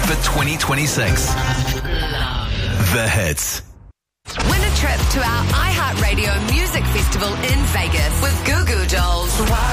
for 2026. The Hits. Win a trip to our iHeartRadio Music Festival in Vegas with Goo Goo Dolls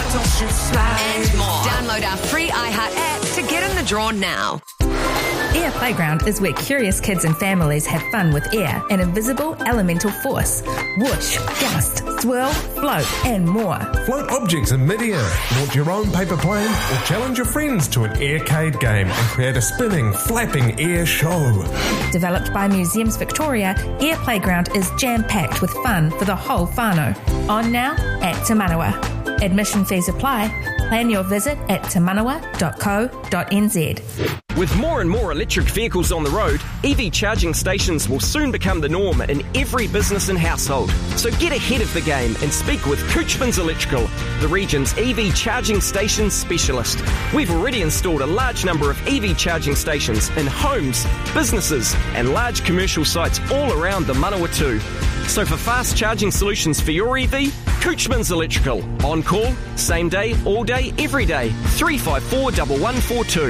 and more. Download our free iHeart app to get in the draw now. Air Playground is where curious kids and families have fun with air, an invisible elemental force. Whoosh, gust, swirl, float, and more. Float objects in mid-air, launch your own paper plane, or challenge your friends to an aircade game and create a spinning, flapping air show. Developed by Museums Victoria, Air Playground is jam-packed with fun for the whole whānau. On now at Te Manawa. Admission fees apply. Plan your visit at temanawa.co.nz. With more and more electric vehicles on the road, EV charging stations will soon become the norm in every business and household. So get ahead of the game and speak with Couchman's Electrical, the region's EV charging station specialist. We've already installed a large number of EV charging stations in homes, businesses and large commercial sites all around the Manawatu. So for fast charging solutions for your EV, Couchman's Electrical. On call, same day, all day, every day. 354 1142.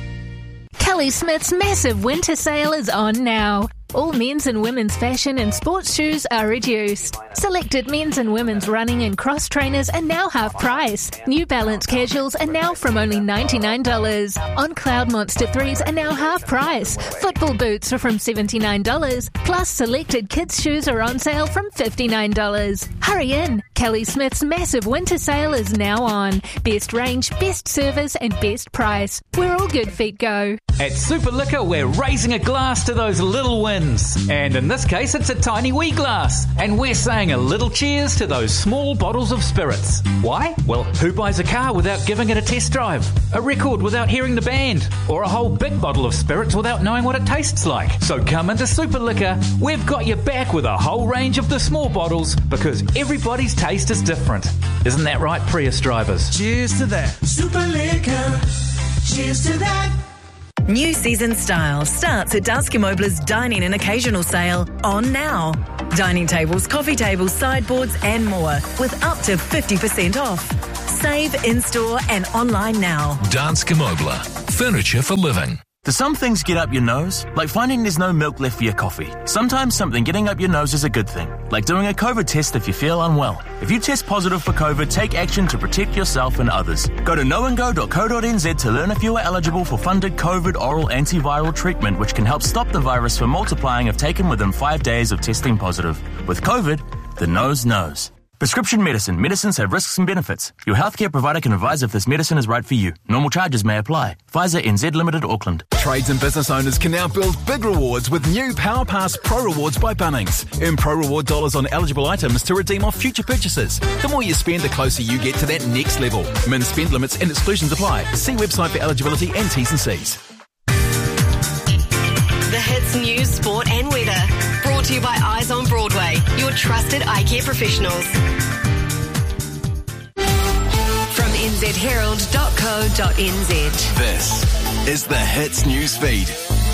Kelly Smith's massive winter sale is on now. All men's and women's fashion and sports shoes are reduced. Selected men's and women's running and cross trainers are now half price. New Balance casuals are now from only $99. On Cloud Monster 3s are now half price. Football boots are from $79. Plus selected kids' shoes are on sale from $59. Hurry in. Kelly Smith's massive winter sale is now on. Best range, best service and best price. Where all good feet go. At Super Liquor, we're raising a glass to those little wins. And in this case, it's a tiny wee glass. And we're saying a little cheers to those small bottles of spirits. Why? Well, who buys a car without giving it a test drive? A record without hearing the band? Or a whole big bottle of spirits without knowing what it tastes like? So come into Super Liquor. We've got your back with a whole range of the small bottles because everybody's taste is different. Isn't that right, Prius drivers? Cheers to that. Super Liquor. Cheers to that. New season style starts at Danske Møbler's Dining and Occasional Sale on now. Dining tables, coffee tables, sideboards and more with up to 50% off. Save in-store and online now. Danske Møbler. Furniture for living. Do some things get up your nose? Like finding there's no milk left for your coffee. Sometimes something getting up your nose is a good thing. Like doing a COVID test if you feel unwell. If you test positive for COVID, take action to protect yourself and others. Go to knowandgo.co.nz to learn if you are eligible for funded COVID oral antiviral treatment, which can help stop the virus from multiplying if taken within 5 days of testing positive. With COVID, the nose knows. Prescription medicine. Medicines have risks and benefits. Your healthcare provider can advise if this medicine is right for you. Normal charges may apply. Pfizer NZ Limited, Auckland. Trades and business owners can now build big rewards with new Power Pass Pro Rewards by Bunnings. Earn Pro Reward dollars on eligible items to redeem off future purchases. The more you spend, the closer you get to that next level. Min spend limits and exclusions apply. See website for eligibility and T's and C's. The Hits News, Sport and Weather. Brought to you by Eyes on Broadway, your trusted eye care professionals. From nzherald.co.nz. This is the Hits News Feed.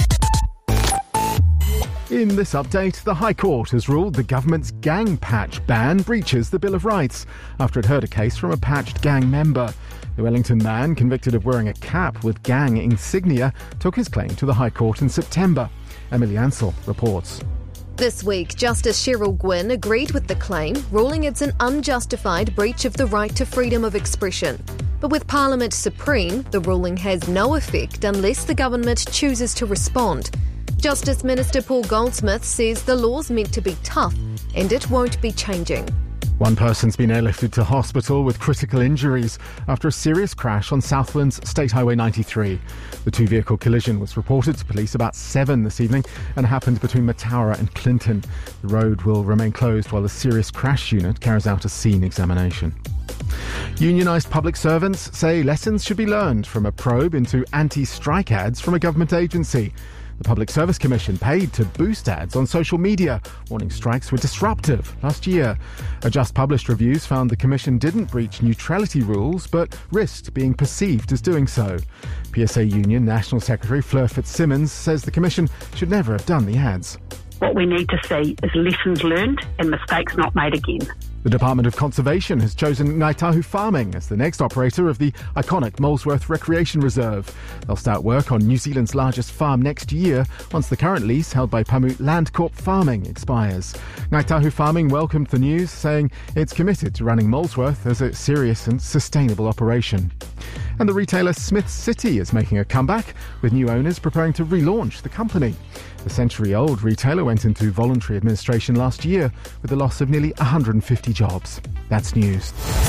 In this update, the High Court has ruled the government's gang patch ban breaches the Bill of Rights after it heard a case from a patched gang member. The Wellington man, convicted of wearing a cap with gang insignia, took his claim to the High Court in September. Emily Ansell reports. This week, Justice Cheryl Gwynne agreed with the claim, ruling it's an unjustified breach of the right to freedom of expression. But with Parliament supreme, the ruling has no effect unless the government chooses to respond. Justice Minister Paul Goldsmith says the law's meant to be tough and it won't be changing. One person's been airlifted to hospital with critical injuries after a serious crash on Southland's State Highway 93. The two-vehicle collision was reported to police about 7 this evening and happened between Mataura and Clinton. The road will remain closed while the serious crash unit carries out a scene examination. Unionised public servants say lessons should be learned from a probe into anti-strike ads from a government agency. The Public Service Commission paid to boost ads on social media, warning strikes were disruptive last year. A just-published reviews found the Commission didn't breach neutrality rules, but risked being perceived as doing so. PSA Union National Secretary Fleur Fitzsimmons says the Commission should never have done the ads. What we need to see is lessons learned and mistakes not made again. The Department of Conservation has chosen Ngai Tahu Farming as the next operator of the iconic Molesworth Recreation Reserve. They'll start work on New Zealand's largest farm next year once the current lease held by Pamu Landcorp Farming expires. Ngai Tahu Farming welcomed the news, saying it's committed to running Molesworth as a serious and sustainable operation. And the retailer Smith City is making a comeback, with new owners preparing to relaunch the company. The century-old retailer went into voluntary administration last year with the loss of nearly 150 jobs. That's news.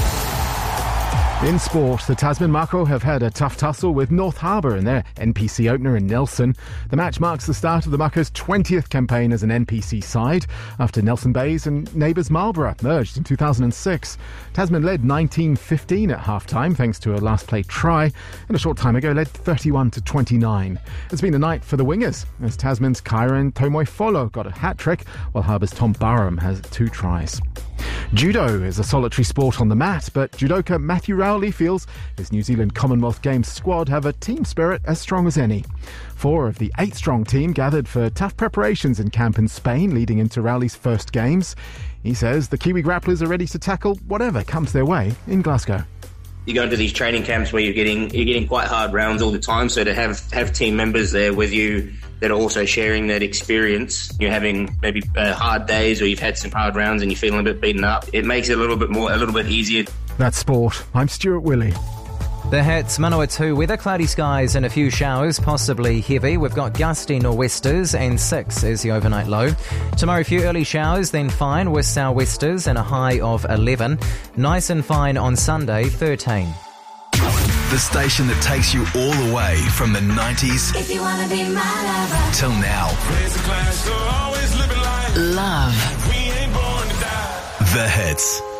In sport, the Tasman Mako have had a tough tussle with North Harbour in their NPC opener in Nelson. The match marks the start of the Mako's 20th campaign as an NPC side after Nelson Bays and neighbours Marlborough merged in 2006. Tasman led 19-15 at half-time thanks to a last-play try, and a short time ago led 31-29. It's been a night for the wingers as Tasman's Kyron Tomoifolo got a hat-trick while Harbour's Tom Barham has 2 tries. Judo is a solitary sport on the mat, but judoka Matthew Rowley feels his New Zealand Commonwealth Games squad have a team spirit as strong as any. 4 of the 8-strong team gathered for tough preparations in camp in Spain leading into Rowley's first games. He says the Kiwi grapplers are ready to tackle whatever comes their way in Glasgow. You go into these training camps where you're getting quite hard rounds all the time, so to have team members there with you that are also sharing that experience, you're having maybe hard days or you've had some hard rounds and you're feeling a bit beaten up, it makes it a little bit easier. That's sport. I'm Stuart Willey. The Hits, Manawatu weather, cloudy skies and a few showers, possibly heavy. We've got gusty nor'westers and 6 is the overnight low. Tomorrow, a few early showers, then fine with sou'westers and a high of 11. Nice and fine on Sunday, 13. The station that takes you all the way from the 90s If you wanna be my lover. till now. Raise a glass, so always living life. Love. We ain't born to die. The Hits.